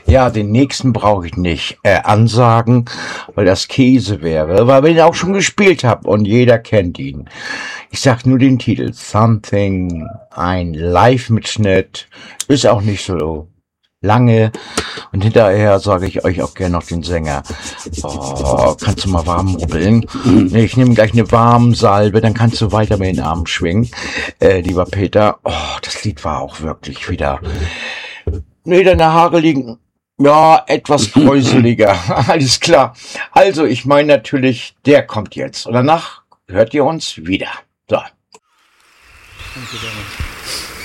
Ja, den nächsten brauche ich nicht ansagen, weil das Käse wäre, weil wir ihn auch schon gespielt haben und jeder kennt ihn. Ich sag nur den Titel. Something, ein Live-Mitschnitt, ist auch nicht so lange. Und hinterher sage ich euch auch gerne noch den Sänger. Oh, kannst du mal warm rubbeln? Nee, ich nehme gleich eine Warmsalbe, dann kannst du weiter mit den Armen schwingen. Lieber Peter, oh, das Lied war auch wirklich wieder... Nee, deine Haare liegen... Ja, etwas kräuseliger. Alles klar. Also, ich meine natürlich, der kommt jetzt. Und danach hört ihr uns wieder. So. Danke, Dennis.